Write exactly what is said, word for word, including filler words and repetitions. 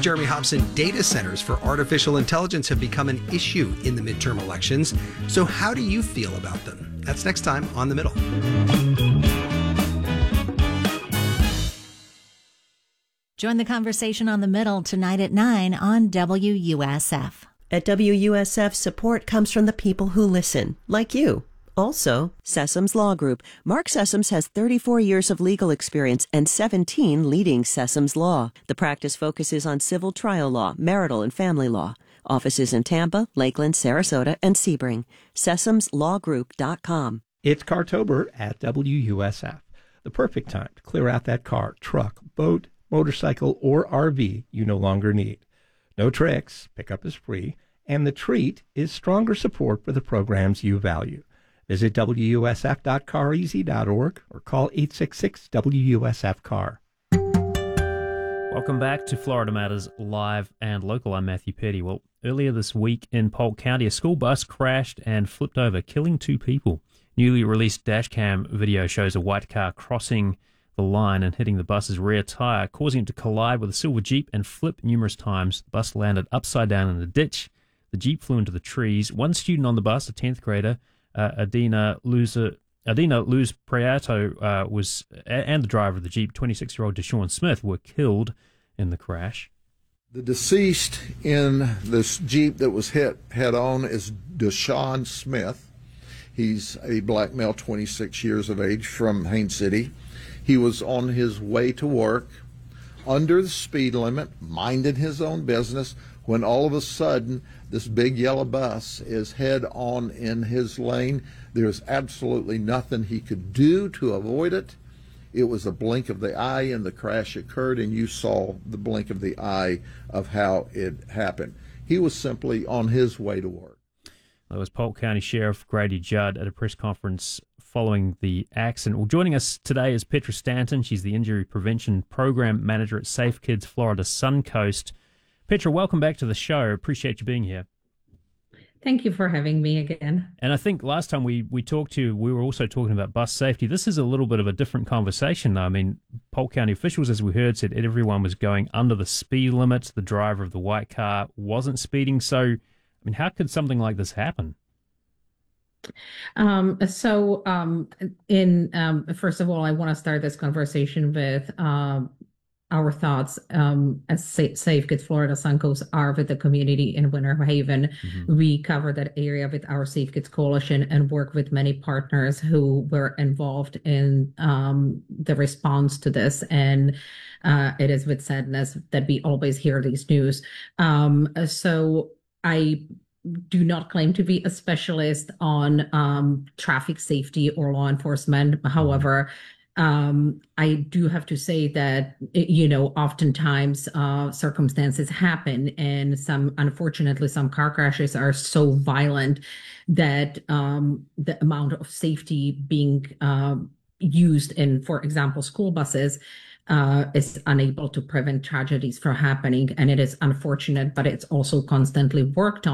Jeremy Hobson, data centers for artificial intelligence have become an issue in the midterm elections. So how do you feel about them? That's next time on The Middle. Join the conversation on The Middle tonight at nine on W U S F. At W U S F, support comes from the people who listen, like you. Also, Sessoms Law Group. Mark Sessoms has thirty-four years of legal experience and seventeen leading Sessoms Law. The practice focuses on civil trial law, marital and family law. Offices in Tampa, Lakeland, Sarasota, and Sebring. Sessoms Law Group dot com. It's Cartober at W U S F. The perfect time to clear out that car, truck, boat, motorcycle, or R V you no longer need. No tricks, pickup is free, and the treat is stronger support for the programs you value. Visit W U S F dot car easy dot org or call eight six six W U S F car. Welcome back to Florida Matters Live and Local. I'm Matthew Petty. Well, earlier this week in Polk County, a school bus crashed and flipped over, killing two people. Newly released dashcam video shows a white car crossing the line and hitting the bus's rear tire, causing it to collide with a silver Jeep and flip numerous times. The bus landed upside down in a ditch. The Jeep flew into the trees. One student on the bus, a tenth grader, uh, Adina Luz, Adina Luz Prieto, uh, was, and the driver of the Jeep, twenty-six-year-old Deshaun Smith, were killed in the crash. The deceased in this Jeep that was hit head-on is Deshaun Smith. He's a black male, twenty-six years of age, from Haines City. He was on his way to work, under the speed limit, minding his own business, when all of a sudden this big yellow bus is head on in his lane. There's absolutely nothing he could do to avoid it. It was a blink of the eye, and the crash occurred, and you saw the blink of the eye of how it happened. He was simply on his way to work. That was Polk County Sheriff Grady Judd at a press conference following the accident. Well, joining us today is Petra Stanton. She's the Injury Prevention Program Manager at Safe Kids Florida Suncoast. Petra, welcome back to the show. Appreciate you being here. Thank you for having me again. And I think last time we, we talked to you, we were also talking about bus safety. This is a little bit of a different conversation, though. I mean, Polk County officials, as we heard, said everyone was going under the speed limit. The driver of the white car wasn't speeding. So, I mean, how could something like this happen? Um, so, um, in um, first of all, I want to start this conversation with um, our thoughts um, as Safe Kids Florida Suncoast are with the community in Winter Haven. Mm-hmm. We cover that area with our Safe Kids Coalition and work with many partners who were involved in um, the response to this. And uh, it is with sadness that we always hear these news. Um, so I do not claim to be a specialist on um, traffic safety or law enforcement. However, um, I do have to say that, you know, oftentimes uh, circumstances happen, and some, unfortunately, some car crashes are so violent that um, the amount of safety being uh, used in, for example, school buses Uh, is unable to prevent tragedies from happening. And it is unfortunate, but it's also constantly worked on.